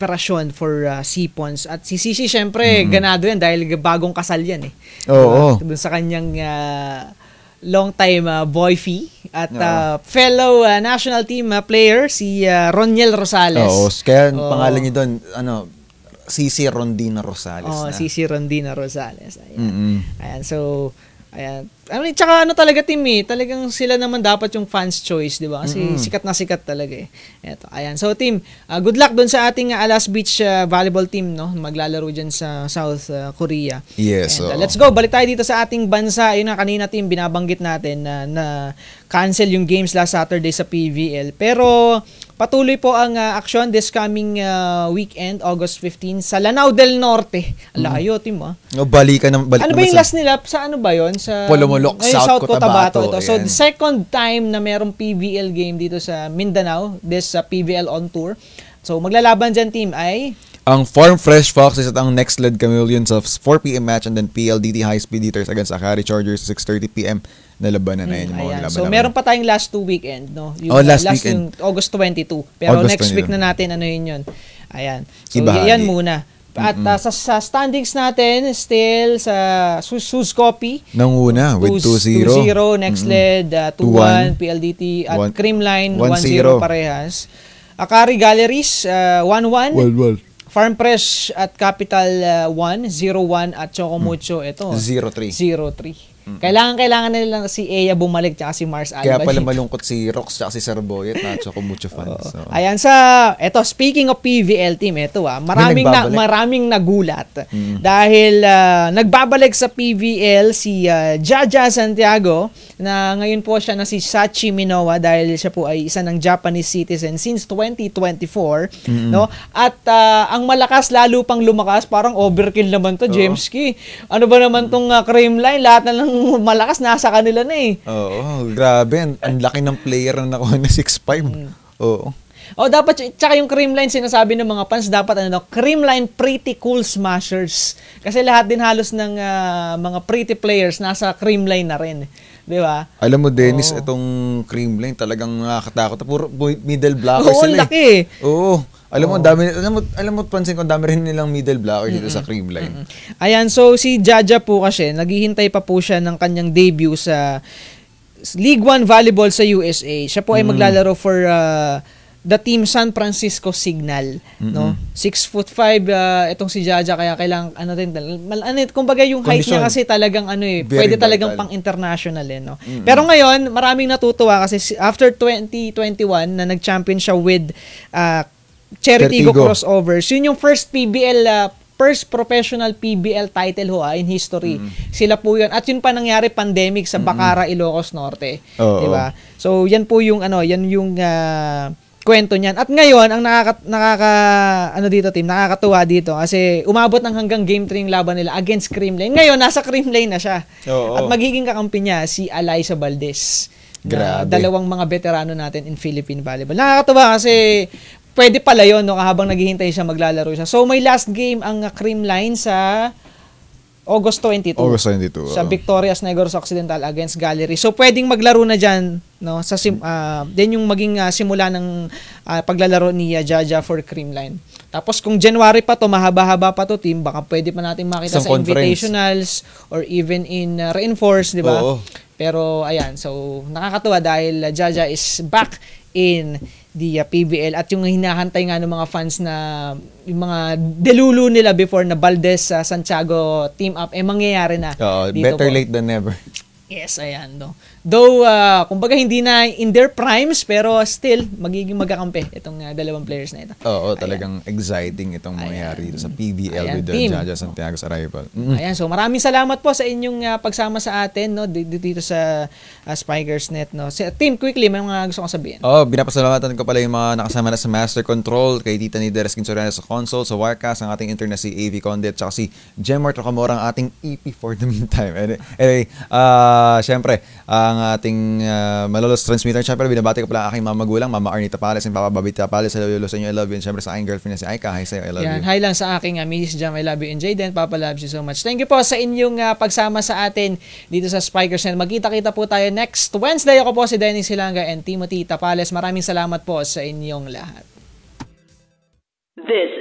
desperation for Sipons. At si Sisi, syempre, ganado yan dahil bagong kasal yan eh. Oo. Doon sa kanyang long-time boyfie at fellow national team player, si Roniel Rosales. Oo, kaya pangalan niyo doon, Sisi Rondina Rosales. Sisi Rondina Rosales. Ayan, so, ayan. Tsaka talaga team talagang sila naman dapat yung fans choice, di ba? Kasi sikat na sikat talaga eh. Eto, ayan. So team, good luck doon sa ating Alas Beach volleyball team, no? Maglalaro dyan sa South Korea. Yes. And, let's go. Balik tayo dito sa ating bansa. Yun na kanina team, binabanggit natin na cancel yung games last Saturday sa PVL. Pero patuloy po ang aksyon this coming weekend, August 15, sa Lanao del Norte. Alayo, team, balik ano ba yung last nila? Sa ano ba yun? Sa Polomolok, South Cotabato. So, the second time na merong PVL game dito sa Mindanao, this PVL on tour. So, maglalaban dyan, team, ay ang Farm Fresh Foxes at ang Next Led Chameleons of 4 p.m. match, and then PLDT High Speed Eaters against Akari Chargers 6:30 p.m. na labanan na yun. So, meron pa tayong last 2 weekend, no? Yung, last weekend. Yung August 22. Pero August next 22. week na natin, yun. Ayan. So, Ibahagi. yan muna. At sa standings natin, still sa Sus Copy. Nanguna with 2-0. 2-0, Next Led, 2-1, PLDT, at Creamline, 1-0 parehas. Akari Galleries, 1-1. 1-1. Farm Fresh at Capital 1, 0-1 at Chocomucho ito 0-3. 0-3. Kailangan na lang si Eya bumalik tsaka si Mars Alba. Kaya pala malungkot si Rox tsaka si Sir Boyet na Chocomucho fans. So. Ayan speaking of PVL team, maraming nagulat dahil nagbabalik sa PVL si Jaja Santiago na ngayon po siya na si Sachi Minowa dahil siya po ay isa ng Japanese citizen since 2024, no? At ang malakas lalo pang lumakas, parang overkill naman to, Jemski. Ano ba naman tong Creamline, lahat na lang malakas nasa kanila na eh. Oo, grabe. Ang laki ng player na nakuha na 6'5". Oo. Dapat, tsaka yung Creamline, sinasabi ng mga fans, dapat Creamline Pretty Cool Smashers. Kasi lahat din halos ng mga pretty players nasa Creamline na rin. Di ba? Alam mo, Dennis, itong Creamline talagang nakakatakot. Puro middle blockers sila. Oo, laki. Oo. Alam mo, pansin ko, dami rin nilang middle blocker dito sa Creamline. Ayan, so si Jaja po kasi, naghihintay pa po siya ng kanyang debut sa League 1 Volleyball sa USA. Siya po ay maglalaro for the team San Francisco Signal, no? 6'5" itong si Jaja, kaya kailangan kumbaga yung height niya kasi talagang pwede talagang pang-international no. Pero ngayon, maraming natutuwa kasi after 2021 na nag-champion siya with Cheritigo Crossovers. Yun yung first professional PBL title in history. Sila po yun. At yun pa nangyari pandemic sa Bacara, Ilocos Norte. Di ba? So yan po yung kwento niyan. At ngayon ang nakakatuwa dito kasi umabot ng hanggang game 3 yung laban nila against Creamline. Ngayon nasa Creamline na siya. At magiging kakampi niya si Alyssa Valdez. Dalawang mga veterano natin in Philippine volleyball. Nakakatuwa kasi pwede pala yun, no, habang naghihintay siya maglalaro siya. So, may last game ang Creamline sa August 22. Sa Victorias Negros Occidental against Gallery. So, pwedeng maglaro na dyan, no, then yung maging simula ng paglalaro ni Jaja for Creamline. Tapos, kung January pa to, mahaba-haba pa to, team, baka pwede pa natin makita sa invitationals or even in reinforce, di ba? Pero, ayan, so, nakakatuwa dahil Jaja is back in the PBL at yung hinahantay nga ng mga fans na yung mga delulu nila before na Valdez Santiago team up mangyayari na. Better late than never. Yes, ayan, no. Though, kumbaga hindi na in their primes, pero still, magiging magkakampi itong dalawang players na ito. Talagang exciting itong mangyayari dito sa PBL with Jaja Santiago's arrival. Ayan, so maraming salamat po sa inyong pagsama sa atin, no, dito sa Spikersnet, no. Team, quickly, may mga gusto kong sabihin. Binapasalamatan ko pala yung mga nakasama na sa Master Control, kay Tita Nideres Quinsoriano sa console, sa Wirecast, ang ating intern na si AV Condit, tsaka si Jemar Trocamora, ang ating EP for the meantime. Anyway, syempre, ang ating malolos transmitter. Syempre, binabati ko pala aking mga magulang, Mama Arnita Pales and Papa Babita Pales. I love you, sa inyo, I love you. And syempre sa aking girlfriend na si Aika. Hi sa'yo, I love you. Hi lang sa aking Mrs. Jam, I love you. And Jayden, Papa loves you so much. Thank you po sa inyong pagsama sa atin dito sa Spikersnet. Magkita-kita po tayo next Wednesday. Ako po si Dennis Silanga and Timothy Tapales. Maraming salamat po sa inyong lahat. This